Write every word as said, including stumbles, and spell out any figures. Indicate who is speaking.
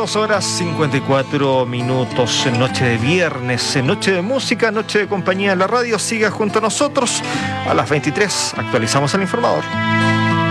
Speaker 1: veintidós horas cincuenta y cuatro minutos, en noche de viernes, en noche de música, noche de compañía en la radio. Siga junto a nosotros. A las veintitrés actualizamos el informador.